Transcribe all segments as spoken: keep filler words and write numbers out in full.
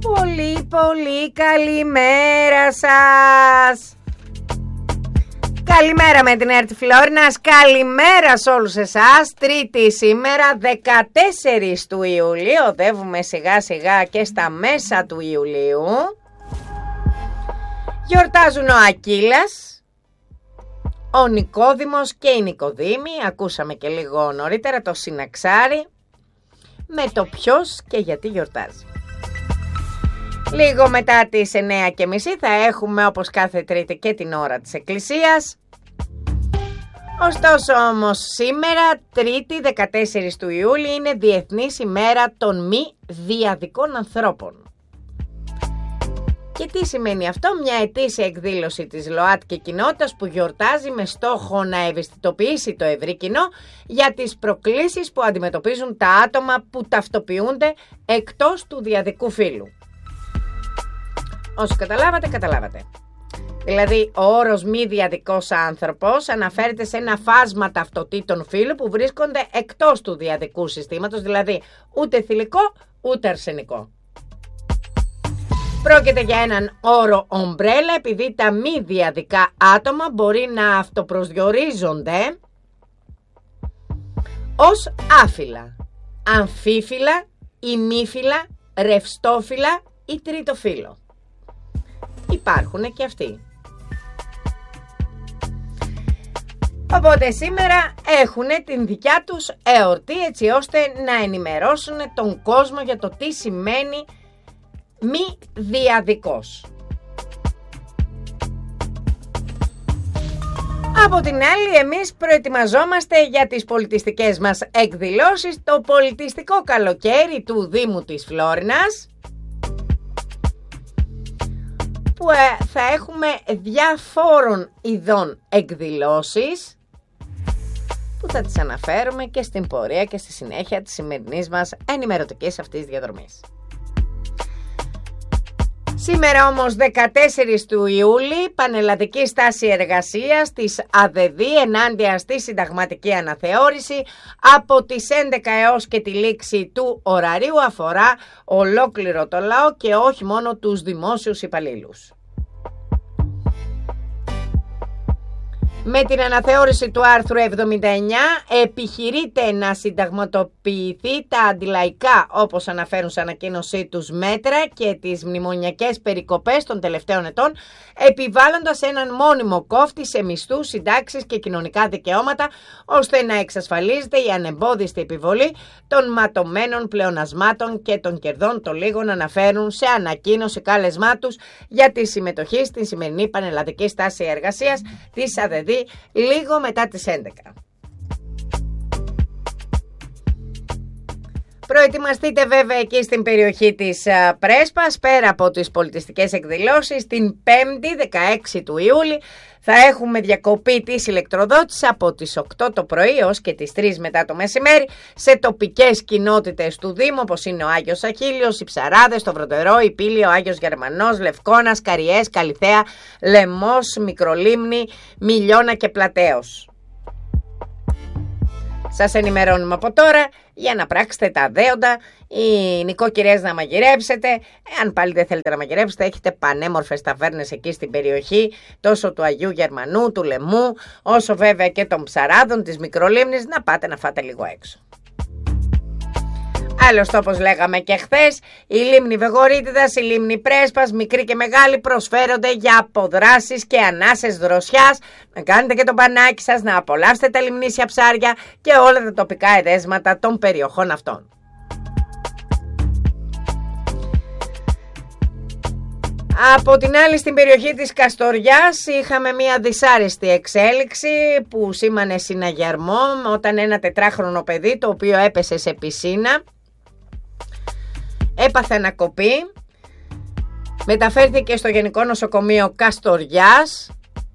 Πολύ πολύ καλημέρα σας. Καλημέρα με την ΕΡΤ Φλόρινας. Καλημέρα σε όλους εσάς. Τρίτη σήμερα, δεκατέσσερις του Ιουλίου. Οδεύουμε σιγά σιγά και στα μέσα του Ιουλίου. Γιορτάζουν ο Ακύλας, ο Νικόδημος και η Νικοδήμη. Ακούσαμε και λίγο νωρίτερα το συναξάρι με το ποιος και γιατί γιορτάζει. Λίγο μετά τις εννιά και μισή θα έχουμε, όπως κάθε Τρίτη, και την ώρα της Εκκλησίας. Ωστόσο όμως σήμερα, Τρίτη δεκατέσσερις του Ιούλη, είναι Διεθνής ημέρα των μη διαδικών ανθρώπων. Και τι σημαίνει αυτό? Μια ετήσια εκδήλωση της ΛΟΑΤΚΙ κοινότητας που γιορτάζει με στόχο να ευαισθητοποιήσει το ευρύ κοινό για τις προκλήσεις που αντιμετωπίζουν τα άτομα που ταυτοποιούνται εκτός του διαδικού φύλου. Όσοι καταλάβατε, καταλάβατε. Δηλαδή, ο όρος μη διαδικός άνθρωπος αναφέρεται σε ένα φάσμα ταυτοτήτων φύλου που βρίσκονται εκτός του διαδικού συστήματος, δηλαδή ούτε θηλυκό ούτε αρσενικό. Πρόκειται για έναν όρο ομπρέλα, επειδή τα μη διαδικά άτομα μπορεί να αυτοπροσδιορίζονται ως άφυλα, αμφίφυλα, ημίφυλα, ρευστόφυλα ή τρίτο φύλο. Υπάρχουν και αυτοί. Οπότε σήμερα έχουν την δικιά τους εορτή, έτσι ώστε να ενημερώσουν τον κόσμο για το τι σημαίνει μη διαδικός. Από την άλλη, εμείς προετοιμαζόμαστε για τις πολιτιστικές μας εκδηλώσεις, το πολιτιστικό καλοκαίρι του Δήμου της Φλόρινας, που θα έχουμε διαφόρων ειδών εκδηλώσεις που θα τις αναφέρουμε και στην πορεία και στη συνέχεια της σημερινής μας ενημερωτικής αυτής διαδρομής. Σήμερα όμως, δεκατέσσερις του Ιούλη, πανελλαδική στάση εργασίας της ΑΔΕΔ ενάντια στη συνταγματική αναθεώρηση από τις έντεκα έως και τη λήξη του ωραρίου αφορά ολόκληρο το λαό και όχι μόνο τους δημόσιους υπαλλήλους. Με την αναθεώρηση του άρθρου εβδομήντα εννιά επιχειρείται να συνταγματοποιηθεί τα αντιλαϊκά, όπως αναφέρουν σε ανακοίνωσή τους, μέτρα και τις μνημονιακές περικοπές των τελευταίων ετών, επιβάλλοντας έναν μόνιμο κόφτη σε μισθούς, συντάξεις και κοινωνικά δικαιώματα, ώστε να εξασφαλίζεται η ανεμπόδιστη επιβολή των ματωμένων πλεονασμάτων και των κερδών των λίγων, αναφέρουν σε ανακοίνωση κάλεσμά τους για τη συμμετοχή στην σημερινή πανελλαδική στάση εργασίας της ΑΔΕΔ λίγο μετά τις έντεκα. Προετοιμαστείτε βέβαια εκεί στην περιοχή της Πρέσπας, πέρα από τις πολιτιστικές εκδηλώσεις. Την Πέμπτη δεκαέξι του Ιούλη θα έχουμε διακοπή της ηλεκτροδότησης από τις οκτώ το πρωί ως και τις τρεις μετά το μεσημέρι σε τοπικές κοινότητες του Δήμου, όπως είναι ο Άγιος Αχίλιος, οι Ψαράδες, το Βροντερό, η Πύλη, ο Άγιος Γερμανός, Λευκώνας, Καριές, Καλιθέα, Λεμός, Μικρολίμνη, Μιλιώνα και Πλατέος. Σας ενημερώνουμε από τώρα για να πράξετε τα δέοντα, οι νοικοκυρές να μαγειρέψετε. Αν πάλι δεν θέλετε να μαγειρέψετε, έχετε πανέμορφες ταβέρνες εκεί στην περιοχή, τόσο του Αγίου Γερμανού, του Λεμού, όσο βέβαια και των Ψαράδων, της Μικρολίμνης, να πάτε να φάτε λίγο έξω. Άλλωστε, όπως λέγαμε και χθες, η λίμνη Βεγορίτιδας, η λίμνη Πρέσπας, μικρή και μεγάλη, προσφέρονται για αποδράσεις και ανάσες δροσιάς. Να κάνετε και το μπανάκι σας, να απολαύσετε τα λιμνήσια ψάρια και όλα τα τοπικά εδέσματα των περιοχών αυτών. Από την άλλη, στην περιοχή της Καστοριάς είχαμε μια δυσάρεστη εξέλιξη που σήμανε συναγερμό όταν ένα τετράχρονο παιδί, το οποίο έπεσε σε πισίνα, έπαθε ανακοπή, μεταφέρθηκε στο Γενικό Νοσοκομείο Καστοριάς,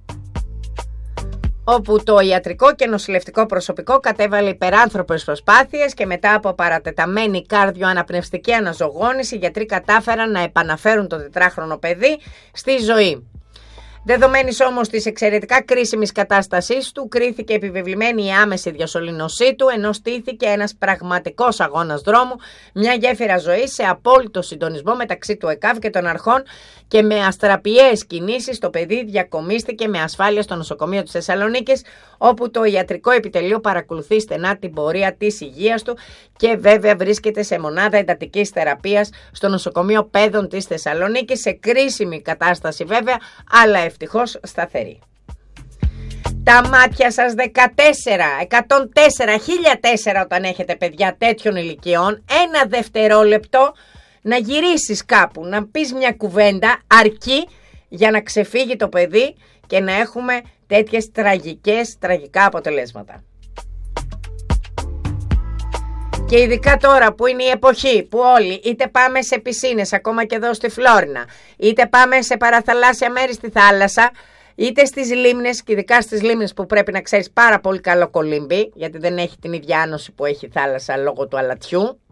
όπου το ιατρικό και νοσηλευτικό προσωπικό κατέβαλε υπεράνθρωπες προσπάθειες και μετά από παρατεταμένη κάρδιο-αναπνευστική αναζωογόνηση, οι γιατροί κατάφεραν να επαναφέρουν το τετράχρονο παιδί στη ζωή. Δεδομένης όμως της εξαιρετικά κρίσιμης κατάστασής του, κρίθηκε επιβεβλημένη η άμεση διασωλήνωσή του, ενώ στήθηκε ένας πραγματικός αγώνας δρόμου, μια γέφυρα ζωής σε απόλυτο συντονισμό μεταξύ του ΕΚΑΒ και των αρχών, και με αστραπιαίες κινήσεις το παιδί διακομίστηκε με ασφάλεια στο νοσοκομείο της Θεσσαλονίκης, όπου το ιατρικό επιτελείο παρακολουθεί στενά την πορεία της υγείας του και βέβαια βρίσκεται σε μονάδα εντατικής θεραπείας στο νοσοκομείο Παιδών της Θεσσαλονίκης, σε κρίσιμη κατάσταση βέβαια, αλλά ευτυχώς σταθερή. Τα μάτια σας δεκατέσσερα, εκατόν τέσσερα, χίλια τέσσερα όταν έχετε παιδιά τέτοιων ηλικιών, ένα δευτερόλεπτο να γυρίσεις κάπου, να πεις μια κουβέντα αρκεί για να ξεφύγει το παιδί και να έχουμε τέτοιες τραγικές, τραγικά αποτελέσματα. Και ειδικά τώρα που είναι η εποχή που όλοι είτε πάμε σε πισίνες, ακόμα και εδώ στη Φλόρινα, είτε πάμε σε παραθαλάσσια μέρη στη θάλασσα, είτε στις λίμνες, και ειδικά στις λίμνες που πρέπει να ξέρεις πάρα πολύ καλό κολύμπι, γιατί δεν έχει την ίδια άνοση που έχει η θάλασσα λόγω του αλατιού.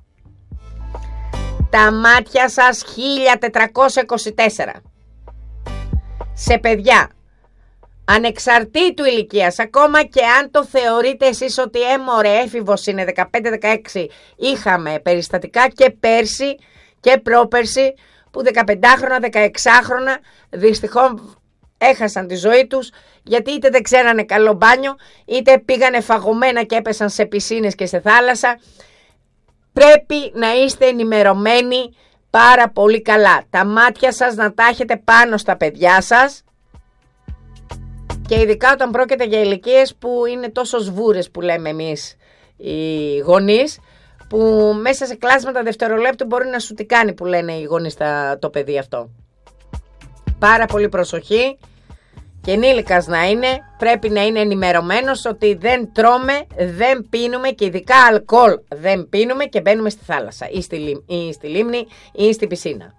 Τα μάτια σας χίλια τετρακόσια είκοσι τέσσερα. Σε παιδιά ανεξαρτήτου ηλικίας, ακόμα και αν το θεωρείτε εσείς ότι έμορε έφηβος είναι δεκαπέντε δεκαέξι, είχαμε περιστατικά και πέρσι και πρόπερσι που δεκαπεντάχρονα, δεκαεξάχρονα δυστυχώς έχασαν τη ζωή τους, γιατί είτε δεν ξέρανε καλό μπάνιο, είτε πήγανε φαγωμένα και έπεσαν σε πισίνες και σε θάλασσα. Πρέπει να είστε ενημερωμένοι πάρα πολύ καλά. Τα μάτια σας να τα έχετε πάνω στα παιδιά σας, και ειδικά όταν πρόκειται για ηλικίες που είναι τόσο σβούρες που λέμε εμείς οι γονείς, που μέσα σε κλάσματα δευτερολέπτου μπορεί να σου τι κάνει, που λένε οι γονείς το παιδί αυτό. Πάρα πολύ προσοχή, και ενήλικας να είναι, πρέπει να είναι ενημερωμένος ότι δεν τρώμε, δεν πίνουμε, και ειδικά αλκοόλ δεν πίνουμε και μπαίνουμε στη θάλασσα ή στη, λίμ, ή στη λίμνη ή στη πισίνα.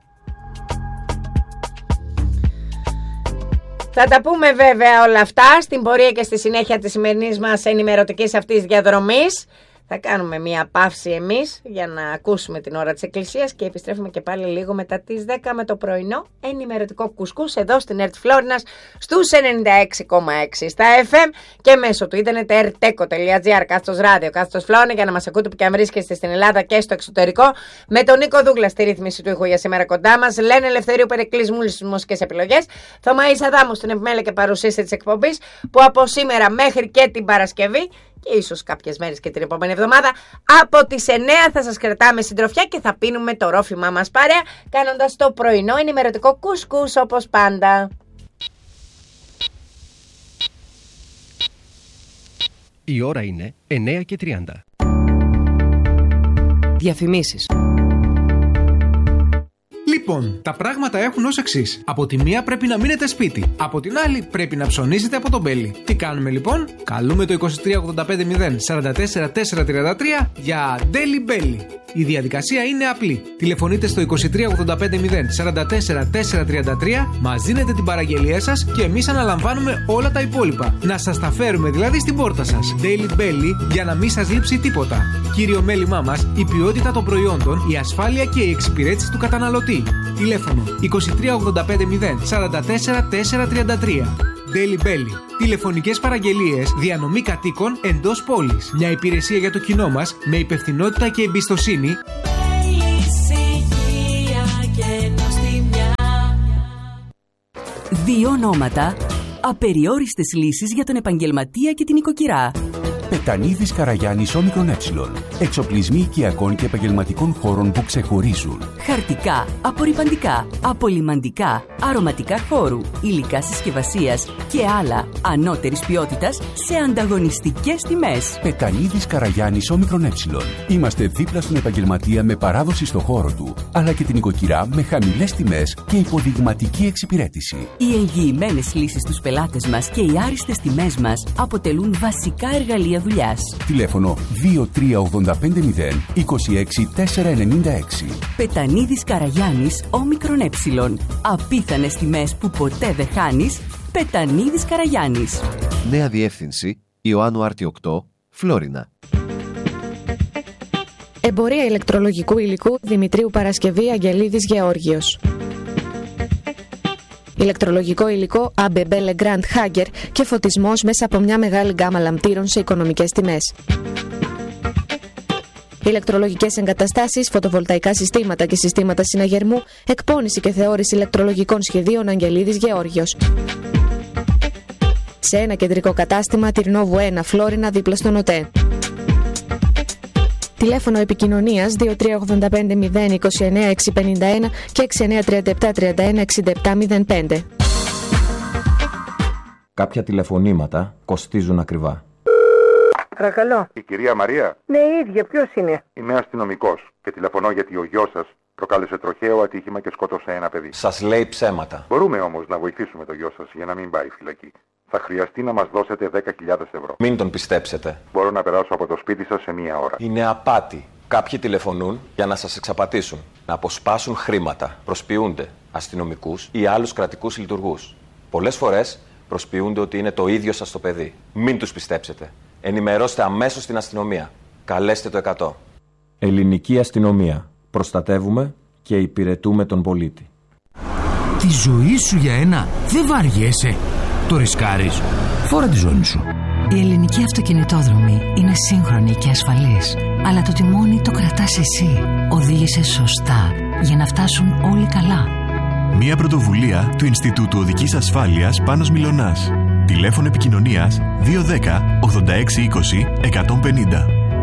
Θα τα πούμε βέβαια όλα αυτά στην πορεία και στη συνέχεια της σημερινής μας ενημερωτικής αυτής διαδρομής. Θα κάνουμε μία παύση εμείς για να ακούσουμε την ώρα της Εκκλησίας και επιστρέφουμε και πάλι λίγο μετά τις δέκα με το πρωινό ενημερωτικό κουσκούς εδώ στην ΕΡΤ Φλόρινας στους ενενήντα έξι κόμμα έξι στα εφ εμ και μέσω του ίντερνετ ερτέκο τελεία τζι άρ, κάθετος ράδιο, κάθετος Φλόρινα, για να μας ακούτε που και αν βρίσκεστε στην Ελλάδα και στο εξωτερικό, με τον Νίκο Δούγκλα στη ρύθμιση του ήχου για σήμερα κοντά μας, Λένε Ελευθερίου Περικλής μου στις μουσικές επιλογές, Θωμαΐς Αδάμου στην επιμέλεια και παρουσίαση της εκπομπής, που από σήμερα μέχρι και την Παρασκευή και ίσως κάποιες μέρες και την επόμενη εβδομάδα από τις εννέα θα σας κρατάμε συντροφιά και θα πίνουμε το ρόφημά μας παρέα, κάνοντας το πρωινό ενημερωτικό κουσκούς όπως πάντα. Η ώρα είναι εννέα και τριάντα. Διαφημίσεις. Λοιπόν, τα πράγματα έχουν ως εξής. Από τη μία πρέπει να μείνετε σπίτι. Από την άλλη πρέπει να ψωνίζετε από τον Μπέλι. Τι κάνουμε λοιπόν? Καλούμε το είκοσι τρία ογδόντα πέντε μηδέν σαράντα τέσσερα τετρακόσια τριάντα τρία για Daily Belly. Η διαδικασία είναι απλή. Τηλεφωνείτε στο είκοσι τρία ογδόντα πέντε μηδέν σαράντα τέσσερα τετρακόσια τριάντα τρία, μας δίνετε την παραγγελία σας και εμείς αναλαμβάνουμε όλα τα υπόλοιπα. Να σας τα φέρουμε δηλαδή στην πόρτα σας. Daily Belly, για να μην σας λείψει τίποτα. Κύριο μέλημά μας, η ποιότητα των προϊόντων, η ασφάλεια και η εξυπηρέτηση του καταναλωτή. Τηλέφωνο είκοσι τρία ογδόντα πέντε μηδέν σαράντα τέσσερα τετρακόσια τριάντα τρία. Daily Belly. Τηλεφωνικές παραγγελίες, διανομή κατοίκων εντός πόλης. Μια υπηρεσία για το κοινό μας με υπευθυνότητα και εμπιστοσύνη. Δύο ονόματα, απεριόριστες λύσεις για τον επαγγελματία και την οικοκυρά. Πετανίδης Καραγιάννης Όμικρον Ε. Εξοπλισμοί οικιακών και επαγγελματικών χώρων που ξεχωρίζουν. Χαρτικά, απορρυπαντικά, απολυμαντικά, αρωματικά χώρου, υλικά συσκευασίας και άλλα ανώτερης ποιότητας σε ανταγωνιστικές τιμές. Πετανίδης Καραγιάννης Όμικρον Ε. Είμαστε δίπλα στον επαγγελματία με παράδοση στο χώρο του, αλλά και την οικοκυρά με χαμηλές τιμές και υποδειγματική εξυπηρέτηση. Οι εγγυημένες λύσεις στους πελάτες μας και οι άριστες τιμές μας αποτελούν βασικά εργαλεία δουλειάς. Τηλέφωνο δύο τρία ογδόντα πέντε μηδέν είκοσι έξι τετρακόσια ενενήντα έξι. Πετανίδης Καραγιάννης Όμικρον Ε. Απίθανες τιμές που ποτέ δεν χάνεις. Πετανίδης Καραγιάννης. Νέα διεύθυνση Ιωάννου Άρτη οκτώ, Φλόρινα. Εμπορία ηλεκτρολογικού υλικού Δημητρίου Παρασκευή Αγγελίδης Γεώργιος. Ηλεκτρολογικό υλικό έι μπι μπι Legrand Hager και φωτισμός μέσα από μια μεγάλη γκάμα λαμπτήρων σε οικονομικές τιμές. Ηλεκτρολογικές εγκαταστάσεις, φωτοβολταϊκά συστήματα και συστήματα συναγερμού, εκπώνηση και θεώρηση ηλεκτρολογικών σχεδίων Αγγελίδης Γεώργιος. Σε ένα κεντρικό κατάστημα, Τυρνόβου ένα, Φλόρινα, δίπλα στον ΟΤΕ. Τηλέφωνο επικοινωνίας δύο τρία ογδόντα πέντε μηδέν είκοσι εννέα εξακόσια πενήντα ένα και έξι εννέα τριάντα επτά τριάντα ένα εξήντα επτά μηδέν πέντε. Κάποια τηλεφωνήματα κοστίζουν ακριβά. Παρακαλώ. Η κυρία Μαρία. Ναι, η ίδια. Ποιος είναι? Είμαι αστυνομικός και τηλεφωνώ γιατί ο γιος σας προκάλεσε τροχαίο ατύχημα και σκότωσε ένα παιδί. Σας λέει ψέματα. Μπορούμε όμως να βοηθήσουμε τον γιο σας για να μην πάει φυλακή. Θα χρειαστεί να μας δώσετε δέκα χιλιάδες ευρώ. Μην τον πιστέψετε. Μπορώ να περάσω από το σπίτι σας σε μία ώρα. Είναι απάτη. Κάποιοι τηλεφωνούν για να σας εξαπατήσουν, να αποσπάσουν χρήματα, προσποιούνται αστυνομικούς ή άλλους κρατικούς λειτουργούς. Πολλές φορές προσποιούνται ότι είναι το ίδιο σας το παιδί. Μην τους πιστέψετε. Ενημερώστε αμέσως την αστυνομία. Καλέστε το εκατό. Ελληνική αστυνομία. Προστατεύουμε και υπηρετούμε τον πολίτη. Τη ζωή σου για ένα δεν βαριέσαι. Το ρισκάρεις. Φόρα τη ζώνη σου. Η ελληνική αυτοκινητόδρομη είναι σύγχρονη και ασφαλής. Αλλά το τιμόνι το κρατάς εσύ. Οδήγησε σωστά για να φτάσουν όλοι καλά. Μια πρωτοβουλία του Ινστιτούτου Οδικής Ασφάλειας Πάνος Μιλωνάς. Τηλέφωνο επικοινωνίας δύο ένα μηδέν ογδόντα έξι είκοσι εκατόν πενήντα.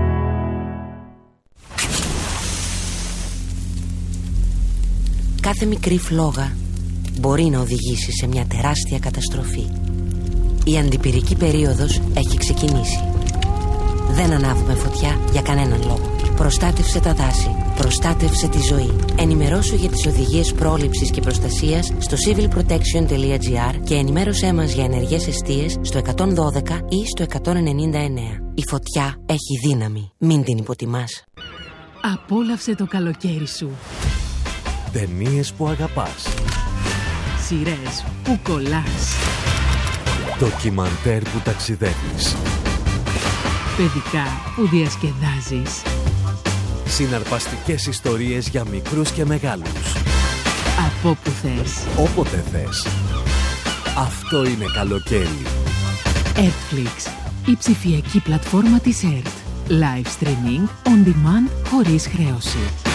Κάθε μικρή φλόγα μπορεί να οδηγήσει σε μια τεράστια καταστροφή. Η αντιπυρική περίοδος έχει ξεκινήσει. Δεν ανάβουμε φωτιά για κανέναν λόγο. Προστάτευσε τα δάση. Προστάτευσε τη ζωή. Ενημερώσου για τις οδηγίες πρόληψης και προστασίας στο civil protection τελεία gr και ενημέρωσέ μας για ενεργές εστίες στο εκατόν δώδεκα ή στο εκατόν ενενήντα εννέα. Η φωτιά έχει δύναμη. Μην την υποτιμάς. Απόλαυσε το καλοκαίρι σου. Ταινίες που αγαπάς. Σειρές που κολλάς. Ντοκιμαντέρ που ταξιδεύεις. Παιδικά που διασκεδάζεις. Συναρπαστικές ιστορίες για μικρούς και μεγάλους. Από όπου θες. Όποτε θες. Αυτό είναι καλοκαίρι. Netflix, η ψηφιακή πλατφόρμα της ΕΡΤ. Live streaming on demand χωρίς χρέωση.